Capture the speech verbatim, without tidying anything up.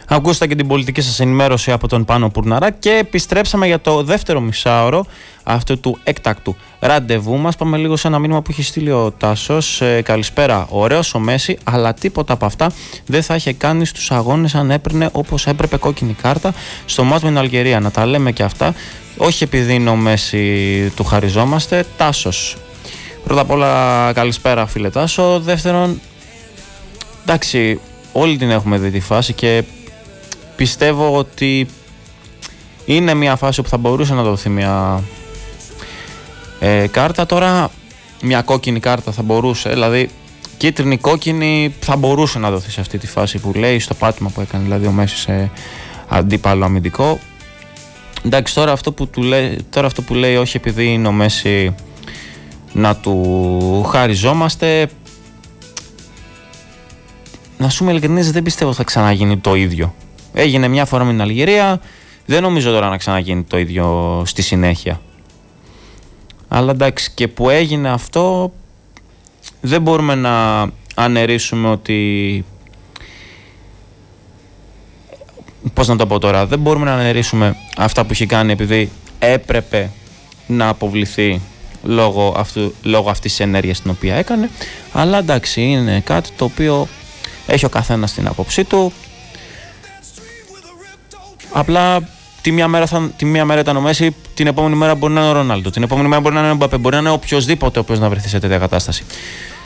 Ακούσατε και την πολιτική σας ενημέρωση από τον Πάνο Πουρναρά και επιστρέψαμε για το δεύτερο μισάωρο αυτού του έκτακτου ραντεβού μας. Πάμε λίγο σε ένα μήνυμα που έχει στείλει ο Τάσος. Ε, καλησπέρα, ωραίος ο Μέση, αλλά τίποτα από αυτά δεν θα είχε κάνει στους αγώνες αν έπαιρνε όπως έπρεπε κόκκινη κάρτα στο μάτς με την Αλγερία. Να τα λέμε και αυτά, όχι επειδή είναι ο Μέση του χαριζόμαστε. Τάσος, πρώτα απ' όλα καλησπέρα φίλε Τάσο. Δεύτερον, εντάξει, όλοι την έχουμε δει τη φάση και πιστεύω ότι είναι μια φάση που θα μπορούσε να δοθεί μια ε, κάρτα. Τώρα μια κόκκινη κάρτα θα μπορούσε, δηλαδή κίτρινη κόκκινη θα μπορούσε να δοθεί σε αυτή τη φάση που λέει, στο πάτημα που έκανε δηλαδή ο Μέση σε αντίπαλο αμυντικό. Εντάξει, τώρα αυτό που, του λέει, τώρα αυτό που λέει όχι επειδή είναι ο Μέση να του χαριζόμαστε, να σου είμαι ειλικρινής, δεν πιστεύω θα ξαναγίνει το ίδιο. Έγινε μια φορά με την Αλγερία, δεν νομίζω τώρα να ξαναγίνει το ίδιο στη συνέχεια. Αλλά εντάξει, και που έγινε αυτό, δεν μπορούμε να αναιρίσουμε ότι... Πώς να το πω τώρα, δεν μπορούμε να αναιρίσουμε αυτά που έχει κάνει επειδή έπρεπε να αποβληθεί λόγω, αυτού, λόγω αυτής της ενέργειας την οποία έκανε. Αλλά εντάξει, είναι κάτι το οποίο έχει ο καθένας την άποψή του. Απλά τη μία μέρα, θα, τη μία μέρα ήταν ο Μέση, την επόμενη μέρα μπορεί να είναι ο Ρονάλντο, την επόμενη μέρα μπορεί να είναι ο Μπαπέ, μπορεί να είναι οποιοδήποτε ο οποίος να βρεθεί σε τέτοια κατάσταση.